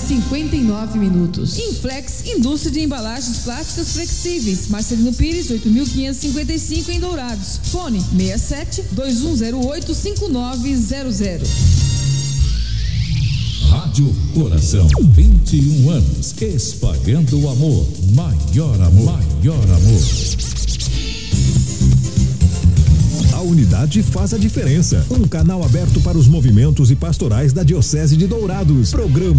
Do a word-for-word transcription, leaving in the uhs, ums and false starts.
cinquenta e nove minutos. Inflex, indústria de embalagens plásticas flexíveis. Marcelino Pires, oito mil quinhentos e cinquenta e cinco em Dourados. Fone seis sete, dois um zero oito, cinco nove zero zero. Rádio Coração, vinte e um anos, espalhando o amor, maior amor, maior amor. A unidade faz a diferença. Um canal aberto para os movimentos e pastorais da Diocese de Dourados. Programa